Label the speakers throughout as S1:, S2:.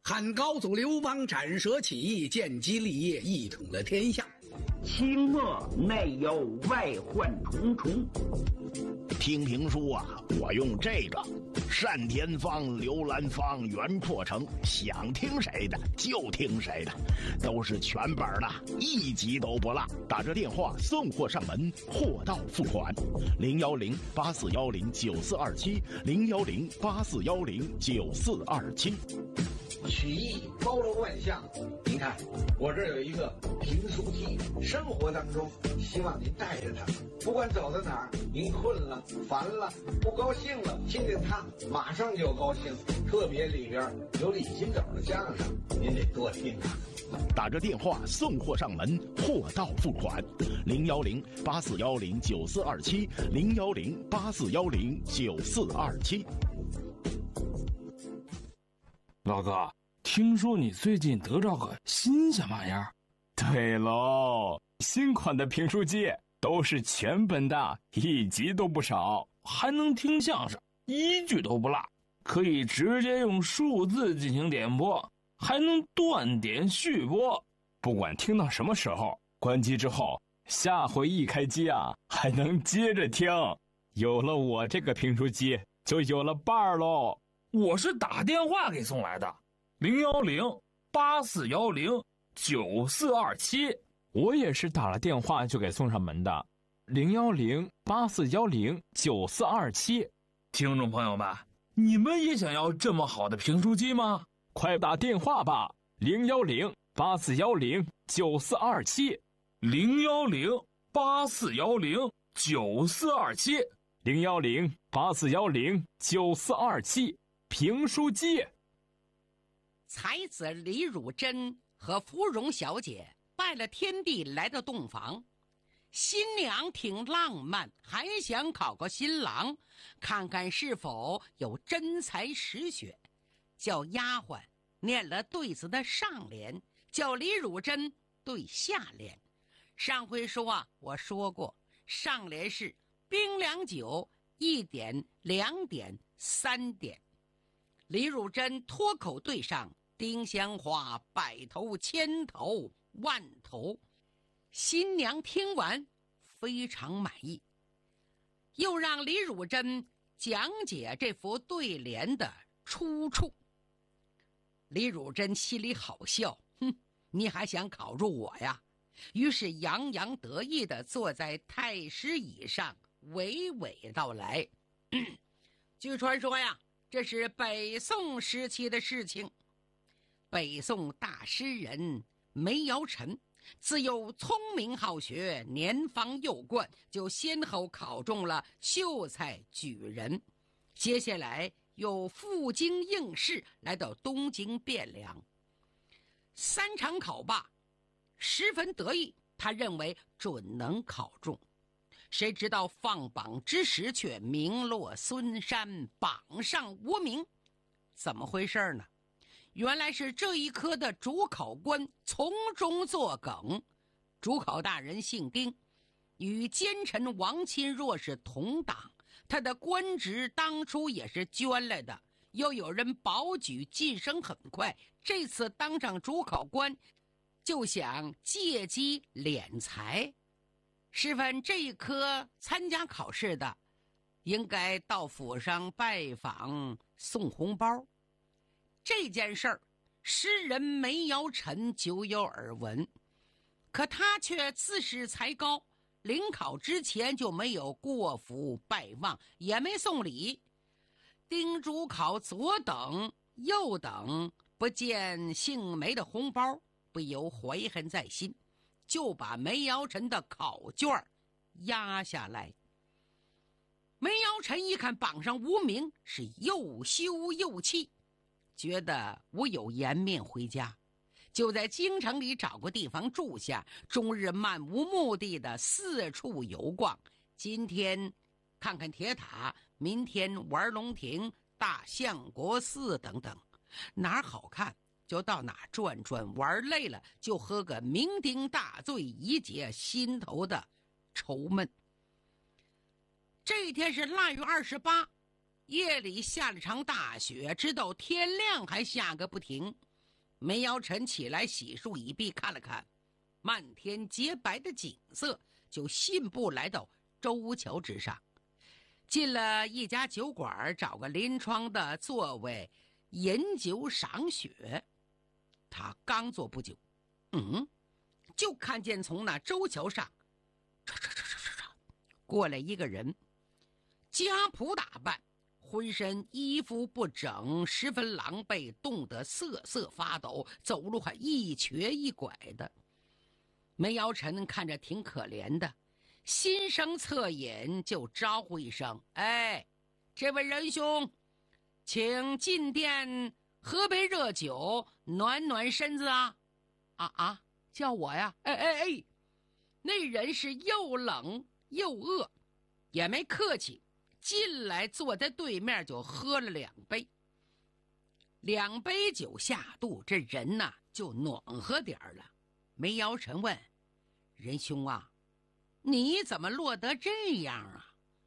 S1: 汉高祖刘邦斩蛇起义，建基立业，一统了天下。
S2: 清末内忧外患重重。
S3: 听评书啊，我用这个单田芳、刘兰芳、袁阔成，想听谁的就听谁的，都是全本的，一集都不落。打着电话送货上门，货到付款。010-8410-9427，010-8410-9427。
S4: 曲艺包罗万象，您看我这儿有一个评书机，生活当中希望您带着它，不管走到哪儿，您困了、烦了、不高兴了，听听它，马上就高兴。特别里边有李金斗的相声，您得多听它。
S3: 打着电话送货上门，货到付款。010-8410-9427，010-8410-9427。
S5: 老哥，听说你最近得着个新鲜玩意儿？
S6: 对喽，新款的评书机都是全本的，一集都不少，
S5: 还能听相声，一句都不落，可以直接用数字进行点播，还能断点续播。
S6: 不管听到什么时候，关机之后，下回一开机啊，还能接着听。有了我这个评书机，就有了伴儿喽。
S5: 我是打电话给送来的，010-8410-9427。
S6: 我也是打了电话就给送上门的，010-8410-9427。
S5: 听众朋友们，你们也想要这么好的评书机吗？
S6: 快打电话吧，010-8410-9427，
S5: 010-8410-9427，
S6: 010-8410-9427。评书机。
S7: 才子李汝珍和芙蓉小姐拜了天地来到洞房，新娘挺浪漫，还想考个新郎，看看是否有真才实学，叫丫鬟念了对子的上联，叫李汝珍对下联。上回说我说过，上联是冰凉酒1点2点3点，李汝珍脱口对上丁香花100头1000头万头。新娘听完非常满意，又让李汝珍讲解这幅对联的出处。李汝珍心里好笑，你还想考住我呀？于是洋洋得意地坐在太师椅上娓娓道来。据传说呀，这是北宋时期的事情。北宋大诗人梅尧臣自幼聪明好学，年方幼冠，就先后考中了秀才、举人。接下来又赴京应试，来到东京汴梁。3场考罢，十分得意，他认为准能考中。谁知道放榜之时却名落孙山，榜上无名。怎么回事呢？原来是这一科的主考官从中作梗。主考大人姓丁，与奸臣王钦若是同党，他的官职当初也是捐来的，又有人保举晋升很快，这次当上主考官就想借机敛财。试问这一科参加考试的应该到府上拜访送红包，这件事儿诗人梅尧臣久有耳闻，可他却自恃才高，临考之前就没有过府拜望，也没送礼。丁主考左等右等，不见姓梅的红包，不由怀恨在心，就把梅尧臣的考卷压下来。梅尧臣一看榜上无名，是又羞又气，觉得无有颜面回家，就在京城里找个地方住下，终日漫无目的的四处游逛。今天看看铁塔，明天玩龙亭、大相国寺等等，哪儿好看就到哪转转，玩累了就喝个酩酊大醉，以解心头的愁闷。这一天是腊月28，夜里下了场大雪，直到天亮还下个不停。 梅尧臣起来洗漱一毕，看了看漫天洁白的景色，就信步来到周桥之上，进了一家酒馆，找个临窗的座位饮酒赏雪。他刚坐不久，就看见从那周桥上过来一个人，家仆打扮，浑身衣服不整，十分狼狈，冻得瑟瑟发抖，走路还一瘸一拐的。梅尧臣看着挺可怜的，心生恻隐，就招呼一声：“哎，这位仁兄，请进店喝杯热酒，暖暖身子啊！”叫我呀？哎，那人是又冷又饿，也没客气，进来坐在对面就喝了2杯。2杯酒下肚，这人呐就暖和点儿了。梅尧臣问：“仁兄啊，你怎么落得这样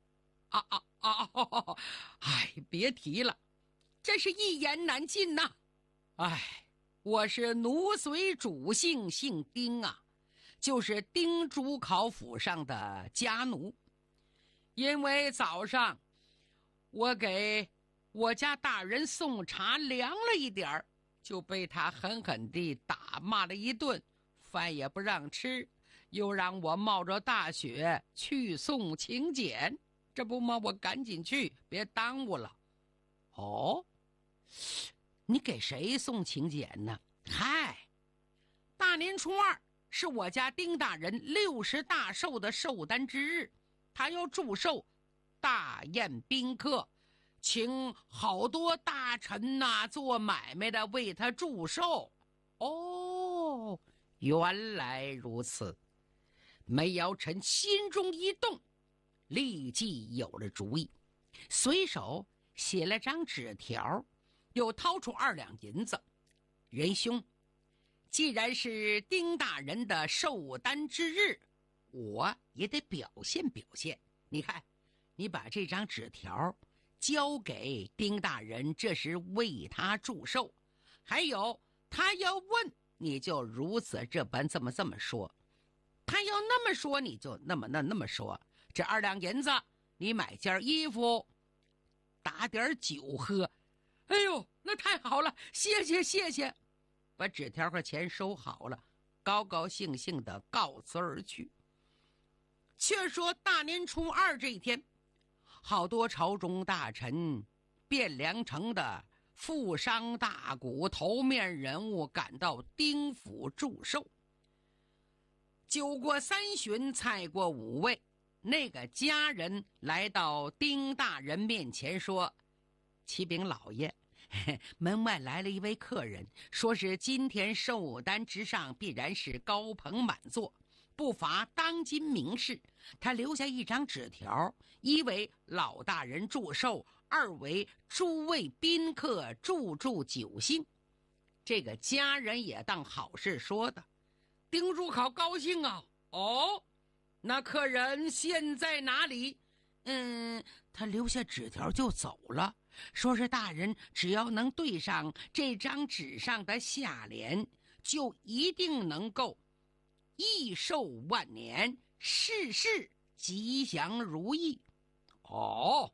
S7: 啊？”哎，别提了，真是一言难尽呐。哎，我是奴随主姓，姓丁啊，就是丁朱考府上的家奴。因为早上我给我家大人送茶凉了一点儿，就被他狠狠地打骂了一顿，饭也不让吃，又让我冒着大雪去送请柬。这不嘛，我赶紧去，别耽误了。哦，你给谁送请柬呢？嗨，大年初2是我家丁大人60大寿的寿诞之日，他要祝寿，大宴宾客，请好多大臣呐、做买卖的为他祝寿。哦，原来如此。梅尧臣心中一动，立即有了主意，随手写了张纸条，又掏出2两银子。仁兄，既然是丁大人的寿诞之日，我也得表现表现。你看，你把这张纸条交给丁大人，这是为他祝寿。还有，他要问，你就如此这般这么说；他要那么说，你就那么说。这2两银子，你买件衣服，打点酒喝。哎呦，那太好了，谢谢。把纸条和钱收好了，高高兴兴的告辞而去。却说大年初2这一天，好多朝中大臣、汴梁城的富商大贾、头面人物赶到丁府祝寿。酒过3巡，菜过5味，那个家人来到丁大人面前说：“启禀老爷，门外来了一位客人，说是今天寿诞之上必然是高朋满座，不乏当今名士。他留下一张纸条，一为老大人祝寿，2为诸位宾客祝酒兴。”这个家人也当好事说的。丁朱考高兴啊，哦，那客人现在哪里？他留下纸条就走了，说是大人只要能对上这张纸上的下联，就一定能够益寿万年，事事吉祥如意。哈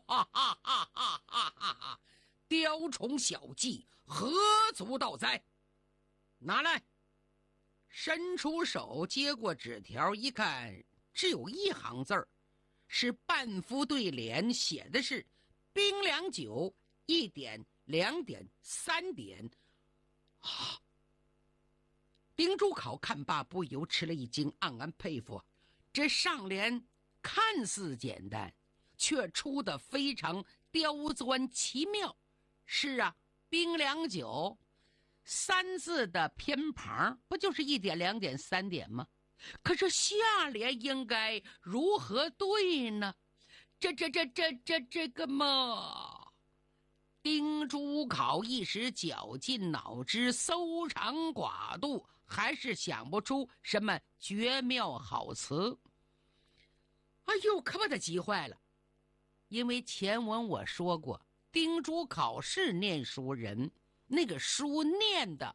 S7: 哈，雕虫小技，何足道哉？拿来。伸出手接过纸条，一看只有1行字儿，是半幅对联，写的是冰凉酒1点、2点、3点。丁朱考看罢，不由吃了一惊，暗暗佩服，这上联看似简单，却出得非常刁钻奇妙。是啊，冰凉酒3字的偏旁，不就是1点、2点、3点吗？可是下联应该如何对呢？这个嘛，丁朱考一时绞尽脑汁，搜肠刮肚，还是想不出什么绝妙好词。哎呦，可把他急坏了。因为前文我说过，丁朱考是念书人，那个书念的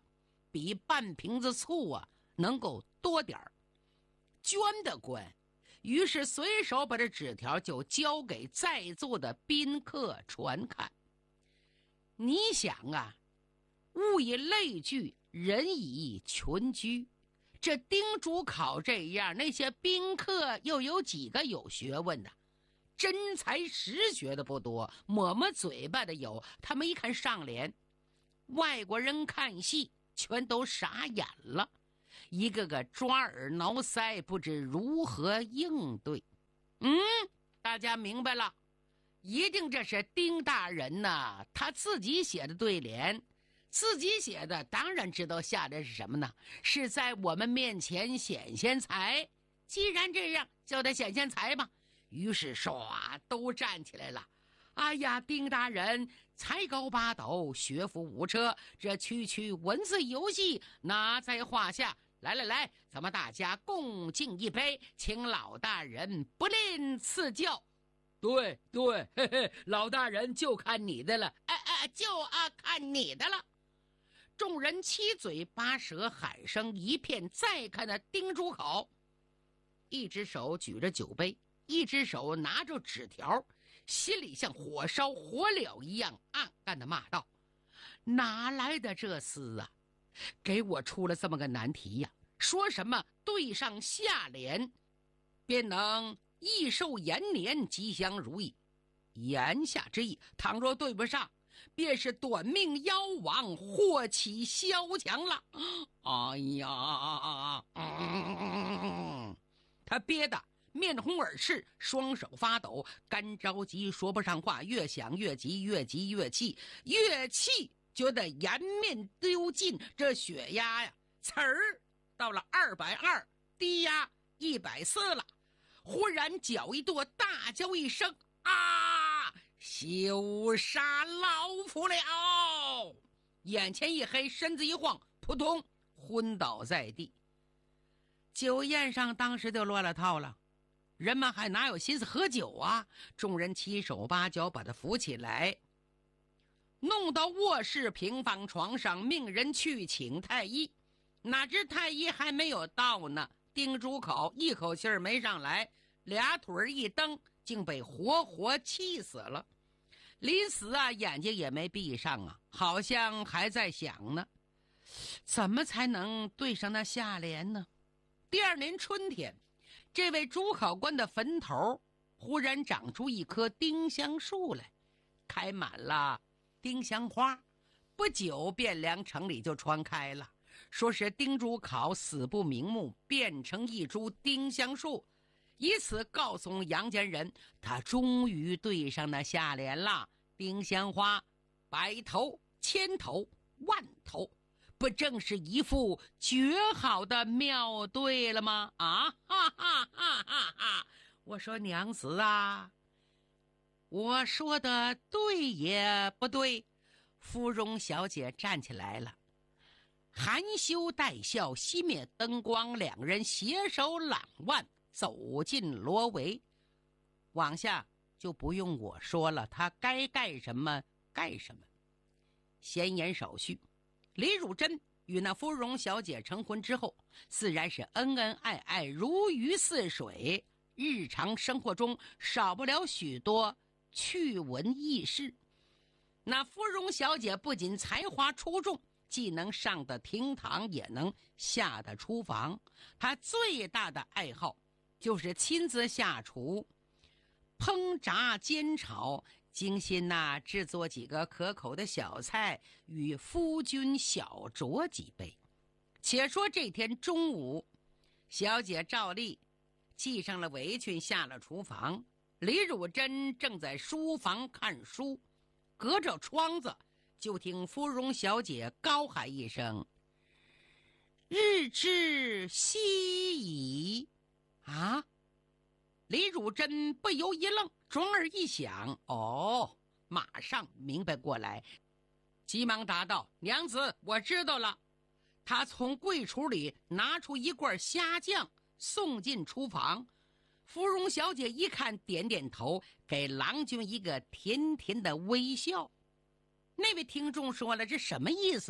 S7: 比半瓶子醋啊能够多点儿。捐得官，于是随手把这纸条就交给在座的宾客传看。你想啊，物以类聚，人以群居，这丁主考这样，那些宾客又有几个有学问的？真才实学的不多，抹抹嘴巴的有。他们一看上联，外国人看戏全都傻眼了，一个个抓耳挠腮，不知如何应对。大家明白了，一定这是丁大人呐，他自己写的对联，自己写的，当然知道下联是什么呢？是在我们面前显现财。既然这样，就得显现财吧。于是唰都站起来了。哎呀，丁大人才高八斗，学富五车，这区区文字游戏哪在话下？来来来，咱们大家共敬一杯，请老大人不吝赐教。对对，嘿嘿，老大人就看你的了，看你的了。众人七嘴八舌，喊声一片。再看那丁主考，一只手举着酒杯，一只手拿着纸条，心里像火烧火燎一样暗暗地骂道：哪来的这厮啊，给我出了这么个难题呀！说什么对上下联便能益寿延年，吉祥如意，言下之意，倘若对不上，便是短命夭亡，祸起萧墙了。哎呀，他憋得面红耳赤，双手发抖，干着急说不上话，越想越急，越急越气，越气觉得颜面丢尽，这血压呀，呲儿到了220，低压140了。忽然脚一跺，大叫一声：啊！休杀老夫了！眼前一黑，身子一晃，扑通昏倒在地。酒宴上当时就乱了套了，人们还哪有心思喝酒啊？众人七手八脚把他扶起来，弄到卧室平房床上，命人去请太医。哪知太医还没有到呢，丁主考一口气儿没上来，俩腿一蹬，竟被活活气死了。临死啊，眼睛也没闭上啊，好像还在想呢，怎么才能对上那下联呢？第二年春天，这位主考官的坟头忽然长出一棵丁香树来，开满了丁香花，不久汴梁城里就传开了，说是丁主考死不瞑目，变成一株丁香树，以此告诉阳间人，他终于对上那下联了。丁香花百头千头万头，不正是一副绝好的妙对了吗？啊哈哈哈哈哈！我说娘子啊，我说的对也不对？芙蓉小姐站起来了，含羞带笑，熄灭灯光，两人携手揽腕走进罗围。往下就不用我说了，他该干什么干什么。闲言少叙，李汝珍与那芙蓉小姐成婚之后，自然是恩恩爱爱，如鱼似水，日常生活中少不了许多趣闻轶事。那芙蓉小姐不仅才华出众，既能上得厅堂，也能下得厨房。她最大的爱好就是亲自下厨，烹炸煎炒，精心制作几个可口的小菜，与夫君小酌几杯。且说这天中午，小姐照例系上了围裙，下了厨房。李汝珍正在书房看书，隔着窗子就听芙蓉小姐高喊一声：日至夕矣！啊！李汝珍不由一愣，转而一想，马上明白过来，急忙答道：娘子，我知道了。他从柜橱里拿出一罐虾酱，送进厨房。芙蓉小姐一看，点点头，给郎君一个甜甜的微笑。那位听众说了，这什么意思？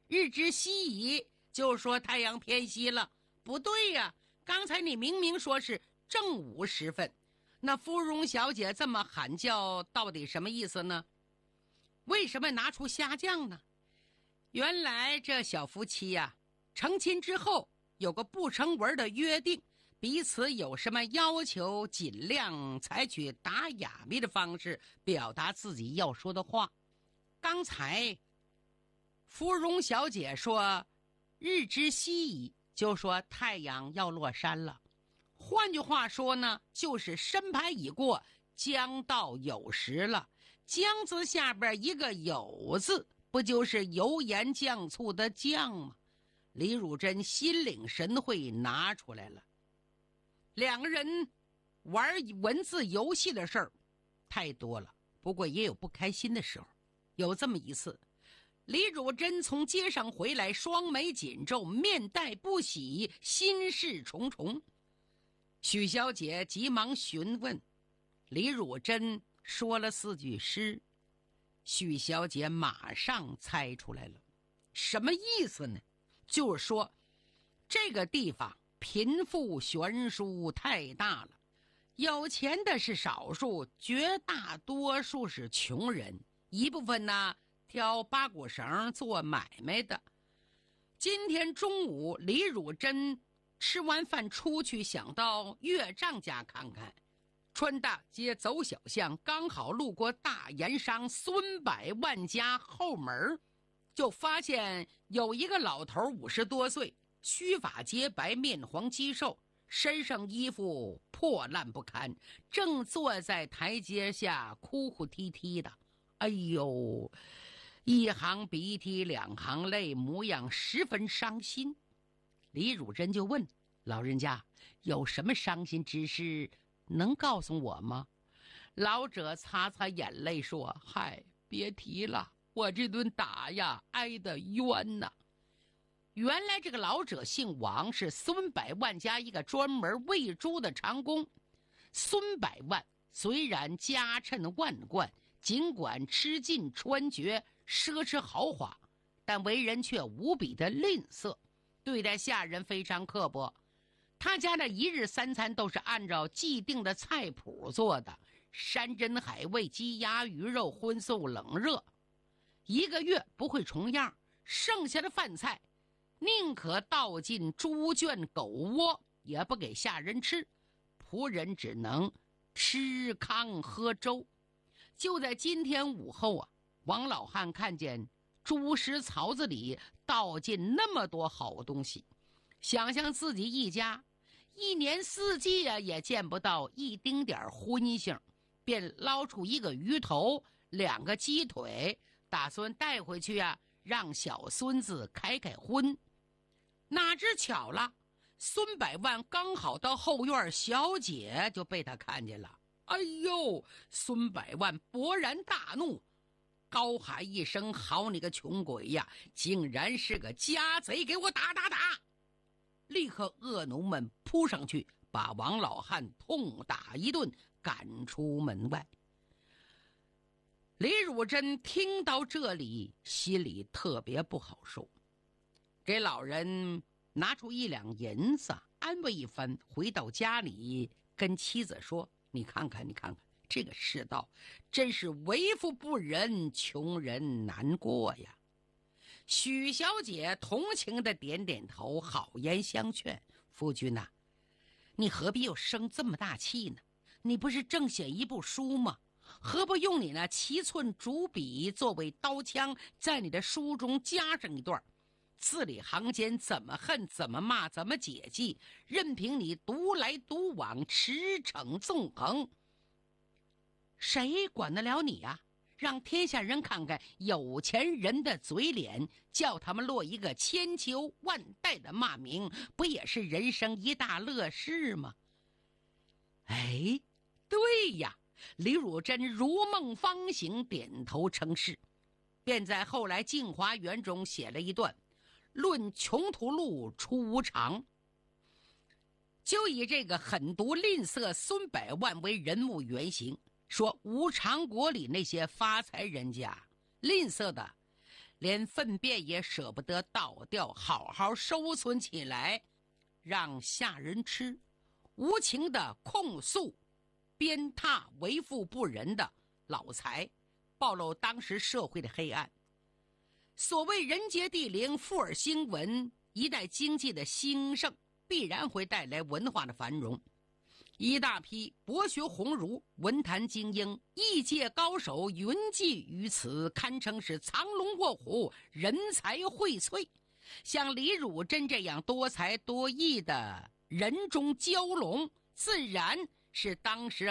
S7: 日之西移，就说太阳偏西了。不对呀，刚才你明明说是正午时分，那芙蓉小姐这么喊叫，到底什么意思呢？为什么拿出下降呢？原来这小夫妻呀，成亲之后有个不成文的约定，彼此有什么要求，尽量采取打哑谜的方式表达自己要说的话。刚才芙蓉小姐说日之西移，就说太阳要落山了。换句话说呢，就是申牌已过，将到酉时了。将字下边一个酉字，不就是油盐酱醋的酱吗？李汝珍心领神会拿出来了。两个人玩文字游戏的事儿太多了，不过也有不开心的时候。有这么一次，李汝珍从街上回来，双眉紧皱，面带不喜，心事重重。许小姐急忙询问，李汝珍说了4句诗，许小姐马上猜出来了。什么意思呢？就是说这个地方贫富悬殊太大了，有钱的是少数，绝大多数是穷人，一部分呢挑八股绳做买卖的。今天中午李汝珍吃完饭出去，想到岳丈家看看，穿大街走小巷，刚好路过大盐商孙百万家后门，就发现有一个老头50多岁，须发洁白，面黄肌瘦，身上衣服破烂不堪，正坐在台阶下哭哭啼啼的。哎呦，一行鼻涕2行泪，模样十分伤心。李汝珍就问老人家，有什么伤心之事能告诉我吗？老者擦擦眼泪说，嗨，别提了，我这顿打呀挨得冤呐。原来这个老者姓王，是孙百万家一个专门喂猪的长工。孙百万虽然家趁万贯，尽管吃尽穿绝，奢侈豪华，但为人却无比的吝啬，对待下人非常刻薄。他家的一日3餐都是按照既定的菜谱做的，山珍海味、鸡鸭鱼肉、荤素冷热，1个月不会重样。剩下的饭菜宁可倒进猪圈狗窝，也不给下人吃，仆人只能吃糠喝粥。就在今天午后啊，王老汉看见猪食槽子里倒进那么多好东西，想象自己一家1年4季啊也见不到一丁点荤腥，便捞出1个鱼头2个鸡腿，打算带回去啊让小孙子开开荤。哪知巧了，孙百万刚好到后院，小姐就被他看见了。哎呦，孙百万勃然大怒，高喊一声，好你个穷鬼呀，竟然是个家贼，给我打打打！立刻恶奴们扑上去，把王老汉痛打一顿，赶出门外。李汝珍听到这里，心里特别不好受，给老人拿出1两银子安慰一番，回到家里跟妻子说，你看看这个世道真是为富不仁，穷人难过呀。许小姐同情的点点头，好言相劝，夫君呐，你何必又生这么大气呢？你不是正写一部书吗？何不用你那7寸竹笔作为刀枪，在你的书中加上一段，字里行间怎么恨怎么骂怎么解气，任凭你独来独往，驰骋纵横，谁管得了你啊？让天下人看看有钱人的嘴脸，叫他们落一个千秋万代的骂名，不也是人生一大乐事吗？哎，对呀，李汝珍如梦方醒，点头称是，便在后来《镜华园》中写了一段论穷途路出无常，就以这个狠毒吝啬孙百万为人物原型，说无常国里那些发财人家吝啬的连粪便也舍不得倒掉，好好收存起来，让下人吃，无情地控诉鞭挞为富不仁的老财，暴露当时社会的黑暗。所谓人杰地灵，富而兴文，一代经济的兴盛必然会带来文化的繁荣。一大批博学鸿儒、文坛精英、艺界高手云集于此，堪称是藏龙卧虎，人才荟萃。像李汝珍这样多才多艺的人中蛟龙，自然是当时